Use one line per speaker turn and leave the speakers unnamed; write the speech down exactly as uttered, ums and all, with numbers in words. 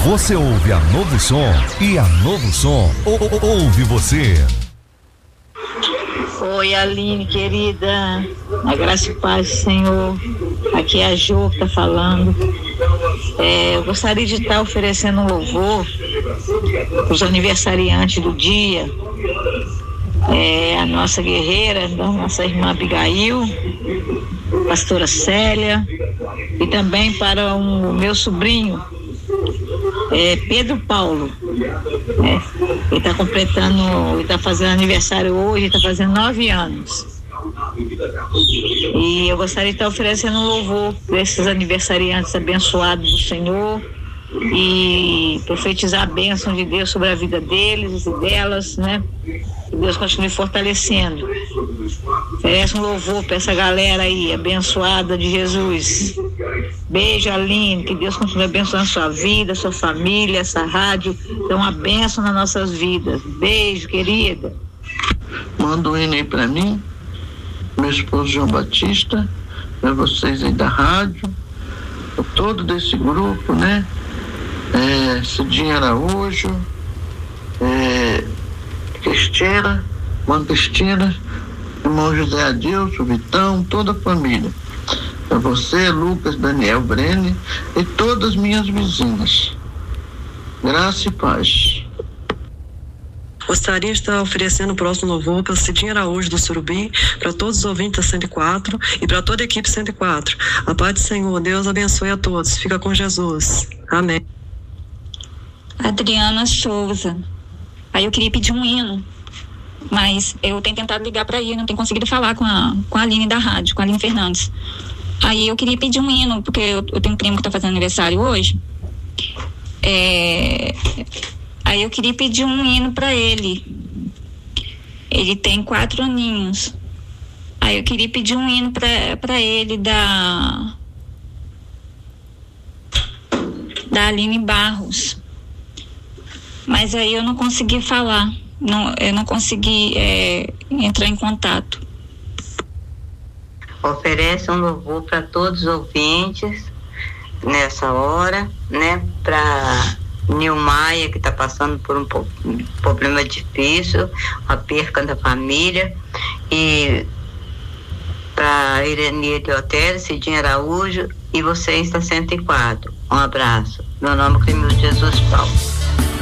Você ouve a Novo Som e a Novo Som ou, ouve você.
Oi, Aline, querida, a graça e paz do Senhor. Aqui é a Jo que tá falando. É, eu gostaria de estar oferecendo um louvor para os aniversariantes do dia. É, a nossa guerreira, a nossa irmã Abigail, pastora Célia, e também para o um, meu sobrinho, é, Pedro Paulo. É, ele está completando, ele está fazendo aniversário hoje, está fazendo nove anos. E eu gostaria de estar oferecendo um louvor para esses aniversariantes abençoados do Senhor e profetizar a bênção de Deus sobre a vida deles e delas, né? Que Deus continue fortalecendo. Oferece um louvor para essa galera aí, abençoada de Jesus. Beijo, Aline, que Deus continue abençoando a sua vida, a sua família, essa rádio. Dá uma bênção nas nossas vidas. Beijo, querida.
Manda um hino aí pra mim, meu esposo João Batista, para vocês aí da rádio, todo desse grupo, né? É, Cidinha Araújo, é, Cristina, irmã Cristina, irmão José Adilson, Vitão, toda a família. Para você, Lucas, Daniel, Brene e todas as minhas vizinhas. Graça e paz.
Gostaria de estar oferecendo o próximo louvor para Cidinha Araújo do Surubim, para todos os ouvintes da cento e quatro e para toda a equipe cento e quatro. A paz do Senhor, Deus abençoe a todos. Fica com Jesus. Amém.
Adriana Souza. Aí eu queria pedir um hino, mas eu tenho tentado ligar para ele, não tenho conseguido falar com a, com a Aline da rádio, com a Aline Fernandes. Aí eu queria pedir um hino, porque eu, eu tenho um primo que está fazendo aniversário hoje. É... Aí eu queria pedir um hino para ele. Ele tem quatro aninhos. Aí eu queria pedir um hino para ele da da Aline Barros. Mas aí eu não consegui falar. Não, eu não consegui é, entrar em contato.
Oferece um louvor para todos os ouvintes nessa hora, né? Para Nilmaia, que está passando por um problema difícil, a perca da família, e para Irene Eleutério, Cidinha Araújo e vocês da cento e quatro. Um abraço. Meu nome é Clemilde Jesus Paulo.